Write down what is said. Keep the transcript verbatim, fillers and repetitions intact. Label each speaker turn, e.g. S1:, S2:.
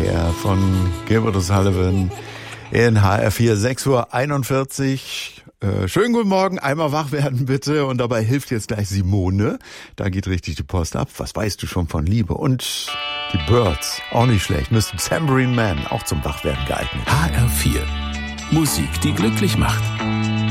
S1: her von Gilbert O'Sullivan in H R vier, sechs Uhr einundvierzig. Äh, schönen guten Morgen, einmal wach werden bitte, und dabei hilft jetzt gleich Simone. Da geht richtig die Post ab. Was weißt du schon von Liebe? Und die Birds, auch nicht schlecht. Mister Tambourine Man, auch zum Wachwerden geeignet.
S2: H R vier, Musik, die glücklich macht.